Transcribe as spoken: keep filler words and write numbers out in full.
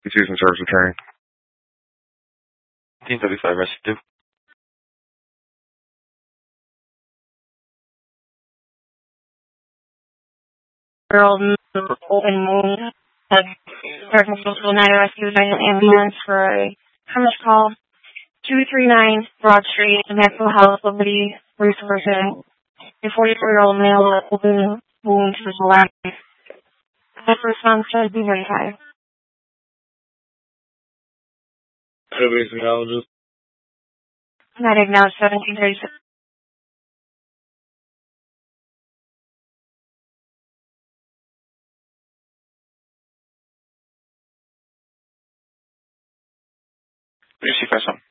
He's using service attorney. fifteen thirty-five, rest two. Girl, open moon, American Social Night Rescue by an ambulance for a premise call. two three nine Broad Street, Maxwell House, Liberty Resources. A forty-four-year-old male with open wound to his left. The response should be verified. Psychologist. Medic now seventeen thirty-six. Receive person.